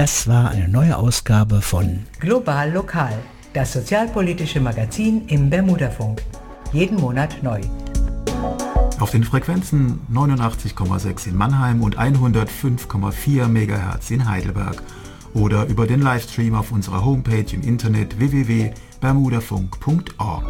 Das war eine neue Ausgabe von Global Lokal, das sozialpolitische Magazin im Bermudafunk. Jeden Monat neu. Auf den Frequenzen 89,6 in Mannheim und 105,4 MHz in Heidelberg oder über den Livestream auf unserer Homepage im Internet www.bermudafunk.org.